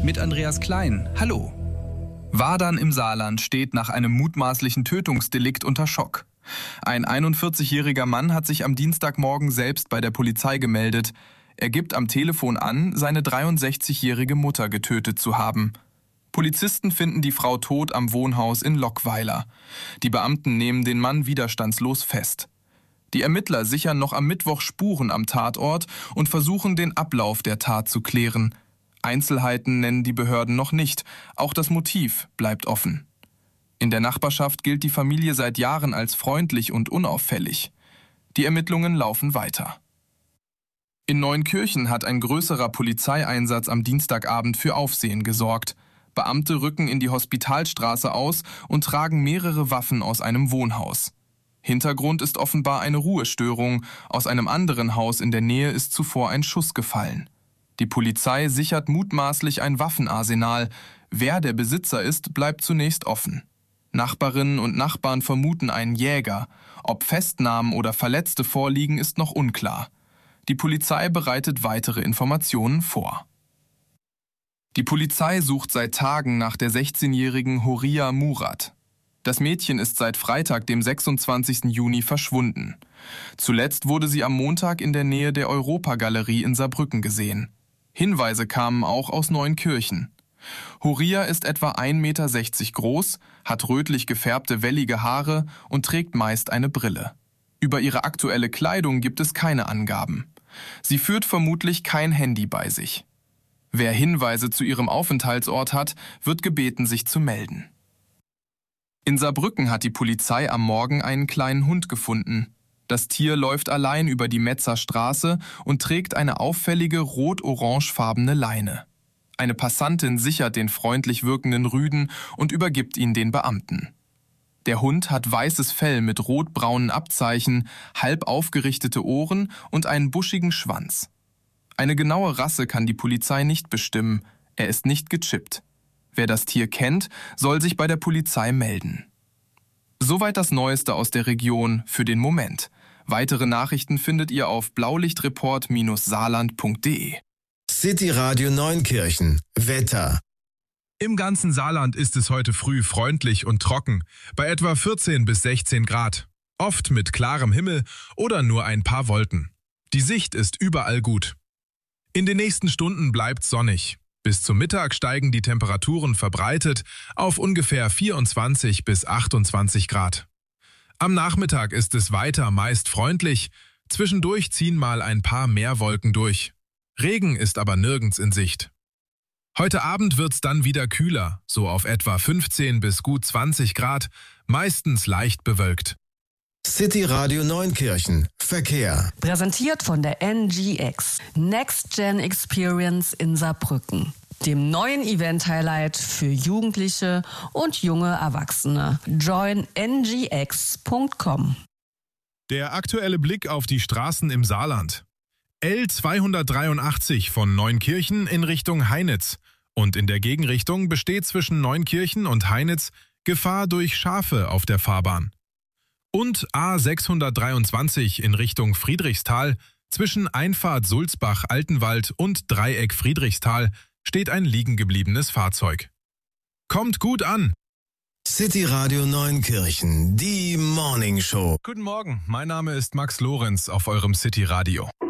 mit Andreas Klein. Hallo. Wadern im Saarland steht nach einem mutmaßlichen Tötungsdelikt unter Schock. Ein 41-jähriger Mann hat sich am Dienstagmorgen selbst bei der Polizei gemeldet. Er gibt am Telefon an, seine 63-jährige Mutter getötet zu haben. Polizisten finden die Frau tot am Wohnhaus in Lockweiler. Die Beamten nehmen den Mann widerstandslos fest. Die Ermittler sichern noch am Mittwoch Spuren am Tatort und versuchen, den Ablauf der Tat zu klären. Einzelheiten nennen die Behörden noch nicht, auch das Motiv bleibt offen. In der Nachbarschaft gilt die Familie seit Jahren als freundlich und unauffällig. Die Ermittlungen laufen weiter. In Neunkirchen hat ein größerer Polizeieinsatz am Dienstagabend für Aufsehen gesorgt. Beamte rücken in die Hospitalstraße aus und tragen mehrere Waffen aus einem Wohnhaus. Hintergrund ist offenbar eine Ruhestörung. Aus einem anderen Haus in der Nähe ist zuvor ein Schuss gefallen. Die Polizei sichert mutmaßlich ein Waffenarsenal. Wer der Besitzer ist, bleibt zunächst offen. Nachbarinnen und Nachbarn vermuten einen Jäger. Ob Festnahmen oder Verletzte vorliegen, ist noch unklar. Die Polizei bereitet weitere Informationen vor. Die Polizei sucht seit Tagen nach der 16-jährigen Horia Murat. Das Mädchen ist seit Freitag, dem 26. Juni, verschwunden. Zuletzt wurde sie am Montag in der Nähe der Europagalerie in Saarbrücken gesehen. Hinweise kamen auch aus Neunkirchen. Horia ist etwa 1,60 Meter groß, hat rötlich gefärbte wellige Haare und trägt meist eine Brille. Über ihre aktuelle Kleidung gibt es keine Angaben. Sie führt vermutlich kein Handy bei sich. Wer Hinweise zu ihrem Aufenthaltsort hat, wird gebeten, sich zu melden. In Saarbrücken hat die Polizei am Morgen einen kleinen Hund gefunden. Das Tier läuft allein über die Metzer Straße und trägt eine auffällige rot-orangefarbene Leine. Eine Passantin sichert den freundlich wirkenden Rüden und übergibt ihn den Beamten. Der Hund hat weißes Fell mit rotbraunen Abzeichen, halb aufgerichtete Ohren und einen buschigen Schwanz. Eine genaue Rasse kann die Polizei nicht bestimmen, er ist nicht gechippt. Wer das Tier kennt, soll sich bei der Polizei melden. Soweit das Neueste aus der Region für den Moment. Weitere Nachrichten findet ihr auf blaulichtreport-saarland.de. City Radio Neunkirchen. Wetter. Im ganzen Saarland ist es heute früh freundlich und trocken, bei etwa 14 bis 16 Grad. Oft mit klarem Himmel oder nur ein paar Wolken. Die Sicht ist überall gut. In den nächsten Stunden bleibt's sonnig. Bis zum Mittag steigen die Temperaturen verbreitet auf ungefähr 24 bis 28 Grad. Am Nachmittag ist es weiter meist freundlich, zwischendurch ziehen mal ein paar mehr Wolken durch. Regen ist aber nirgends in Sicht. Heute Abend wird's dann wieder kühler, so auf etwa 15 bis gut 20 Grad, meistens leicht bewölkt. City Radio Neunkirchen. Verkehr. Präsentiert von der NGX, Next Gen Experience in Saarbrücken, dem neuen Event-Highlight für Jugendliche und junge Erwachsene. Join ngx.com. Der aktuelle Blick auf die Straßen im Saarland. L283 von Neunkirchen in Richtung Heinitz. Und in der Gegenrichtung besteht zwischen Neunkirchen und Heinitz Gefahr durch Schafe auf der Fahrbahn. Und A623 in Richtung Friedrichsthal, zwischen Einfahrt Sulzbach-Altenwald und Dreieck Friedrichsthal steht ein liegengebliebenes Fahrzeug. Kommt gut an! City Radio Neunkirchen, die Morning Show. Guten Morgen, mein Name ist Max Lorenz auf eurem City Radio.